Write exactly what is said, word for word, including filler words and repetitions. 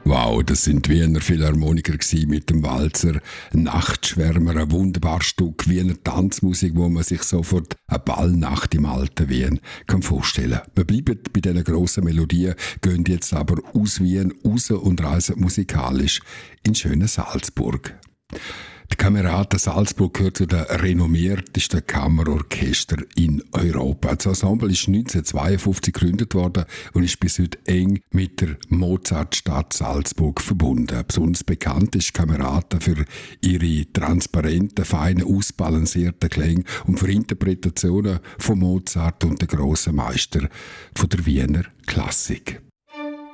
Wow, das sind die Wiener Philharmoniker mit dem Walzer Nachtschwärmer, ein wunderbares Stück, Wiener Tanzmusik, wo man sich sofort eine Ballnacht im alten Wien kann vorstellen. Wir bleiben bei diesen grossen Melodien, gehen jetzt aber aus Wien raus und reisen musikalisch in schöne Salzburg. Die Camerata Salzburg gehört zu den renommiertesten Kammerorchester in Europa. Das Ensemble ist neunzehnhundertzweiundfünfzig gegründet worden und ist bis heute eng mit der Mozartstadt Salzburg verbunden. Besonders bekannt ist die Camerata für ihre transparenten, feinen, ausbalancierten Klänge und für Interpretationen von Mozart und den grossen Meister von der Wiener Klassik.